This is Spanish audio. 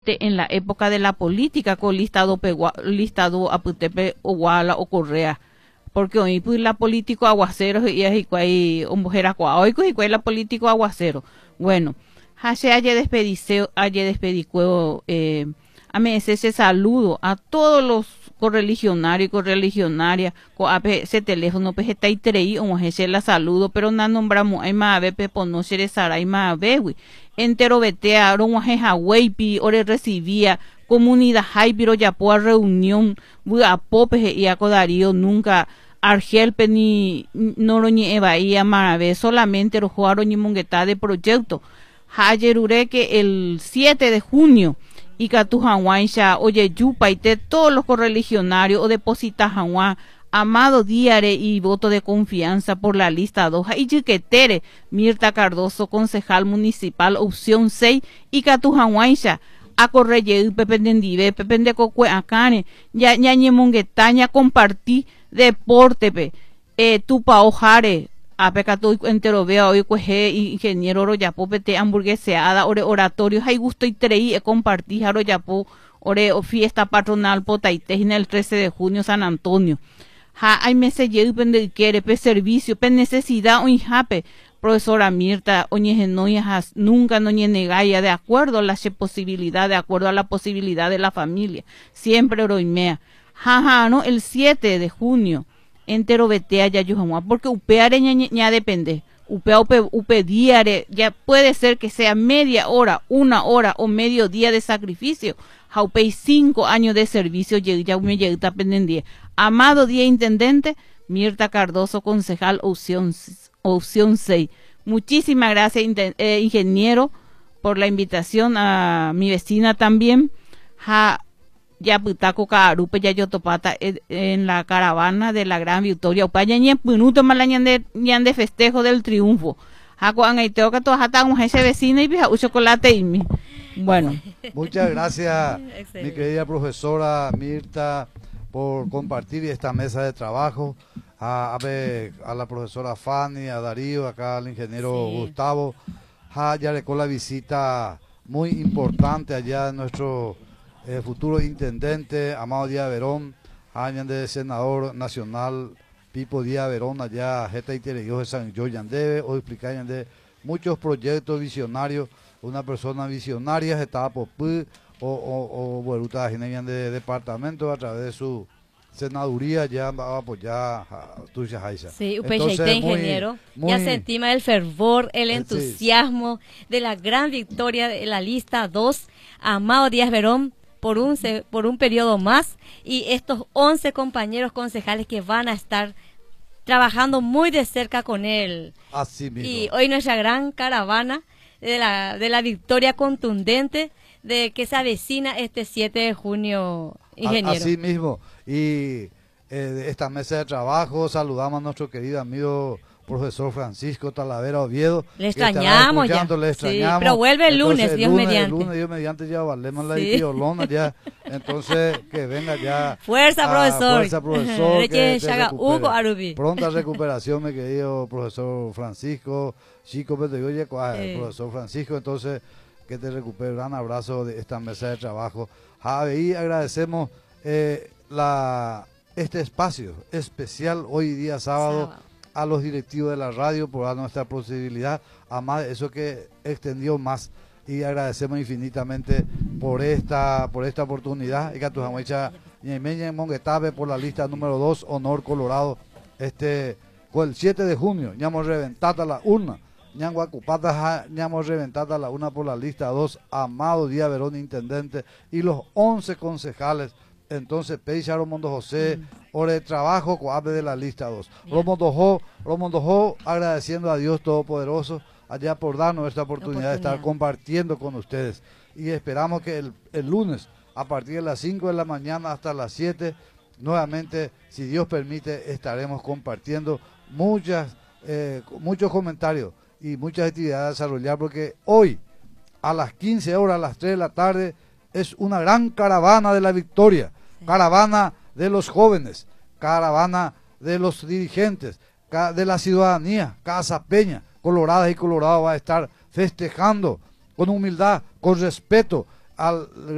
Te en la época de la política con listado Aputepe Oguala o Correa. Porque hoy pues la político aguacero y es igual mujer hoy pues igual la político aguacero. Bueno, hace ayer despedicó a mí ese saludo a todos los correligionarios y correligionarias con ese teléfono pues está ahí o ese la saludo pero no nombramos hay más ve pepo no se saray más ve entero vetea ron pi ore recibía comunidad hay pero ya por reunión a pope y a Darío nunca Argelpe ni Noroñi Evaía Maravé solamente los jugaron y mongueta de proyecto Hayerure que el 7 de junio y Catujanguaisha, oye, yupa y te todos los correligionarios o deposita Janguá, Amado Diare y voto de confianza por la lista 2 y Yiquetere, Mirta Cardoso, concejal municipal, opción 6 y Catujanguaisha, a Correye, Pepe Dendive, Pepe de Cocue Acane, ya Monguetaña compartí deporte, Tupa Ojare, a pecato entero vea hoy cueje ingeniero royapopete hamburgueseada ore oratorio hay gusto y treí compartí royapo ore fiesta patronal potaitejina el 13 de junio San Antonio hay meses pende quiere pe servicio pe necesidad o injape profesora Mirta oñejenoyas nunca no negaya de acuerdo a la posibilidad de acuerdo a la posibilidad de la familia siempre oroimea no el 7 de junio entero vetea ya yuhamua porque upeare ña depende upe diare ya puede ser que sea media hora 1 hora o medio día de sacrificio jaupei 5 años de servicio ya me llega pendiente amado día intendente Mirta Cardoso concejal opción 6 muchísimas gracias ingeniero por la invitación a mi vecina también ya putaco carupe ya yo topata en la caravana de la gran victoria upaya ñe minuto malañan de festejo del triunfo hago angaiteo que todas atamos ese vecino y un chocolate y mi bueno muchas gracias mi querida profesora Mirta por compartir esta mesa de trabajo a la profesora Fanny, a Darío, acá al ingeniero Gustavo ya le con la visita muy importante allá de nuestro futuro intendente Amado Díaz Verón, año de senador nacional Pipo Díaz Verón, allá Jeta Interior de San Yandeve, o explicar de muchos proyectos visionarios, una persona visionaria, estaba por o Boruta de departamento a través de su senaduría ya va a apoyar a Tuya Jaisa. Sí, Upecheite, ingeniero, ya sentimos el fervor, el entusiasmo de la gran victoria de la lista 2, Amado Díaz Verón, por un periodo más, y estos 11 compañeros concejales que van a estar trabajando muy de cerca con él. Así mismo. Y hoy nuestra gran caravana de la victoria contundente de que se avecina este 7 de junio, ingeniero. Así mismo. Y esta mesa de trabajo saludamos a nuestro querido amigo profesor Francisco Talavera Oviedo. Le extrañamos ya. Le extrañamos. Sí, pero vuelve el lunes, Dios mediante. El lunes, Dios mediante, ya valemos la piolona ya. Entonces, que venga ya. Fuerza, profesor. Fuerza, profesor. Que pronta recuperación, mi querido profesor Francisco. Chico, profesor Francisco. Entonces, que te recupere. Un abrazo de esta mesa de trabajo. Y agradecemos este espacio especial hoy día sábado a los directivos de la radio por dar nuestra posibilidad, a más eso que extendió más, y agradecemos infinitamente por esta oportunidad. Y que tu jamoicha ñemeña Monguetabe por la lista número 2, Honor Colorado, fue el 7 de junio, ñamos reventada la urna, ñanguacupata ñamos reventada la urna por la lista 2, Amado Díaz Verón, intendente, y los 11 concejales. Entonces, Peixa Romondo José, hora de trabajo, coabe de la lista 2. Romondo agradeciendo a Dios Todopoderoso allá por darnos esta oportunidad de estar compartiendo con ustedes. Y esperamos que el lunes, a partir de las 5 de la mañana hasta las 7, nuevamente, si Dios permite, estaremos compartiendo muchos comentarios y muchas actividades a desarrollar, porque hoy, a las 15 horas, a las 3 de la tarde, es una gran caravana de la victoria. Caravana de los jóvenes, caravana de los dirigentes, de la ciudadanía, Casa Peña, Coloradas y Colorados va a estar festejando con humildad, con respeto al